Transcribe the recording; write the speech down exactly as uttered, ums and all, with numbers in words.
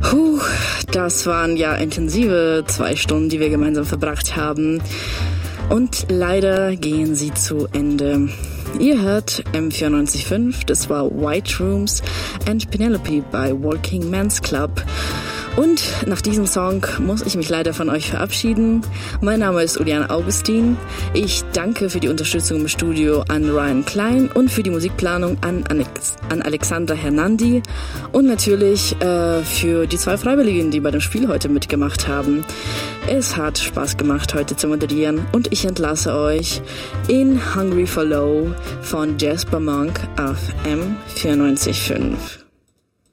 Puh, das waren ja intensive zwei Stunden, die wir gemeinsam verbracht haben. Und leider gehen sie zu Ende. Ihr hört M vierundneunzig Komma fünf, das war White Rooms and Penelope bei Walking Men's Club. Und nach diesem Song muss ich mich leider von euch verabschieden. Mein Name ist Uliane Augustin. Ich danke für die Unterstützung im Studio an Ryan Klein und für die Musikplanung an, Alex, an Alexandra Hernandi und natürlich äh, für die zwei Freiwilligen, die bei dem Spiel heute mitgemacht haben. Es hat Spaß gemacht, heute zu moderieren und ich entlasse euch in Hungry for Low von Jasper Monk auf M vierundneunzig Komma fünf.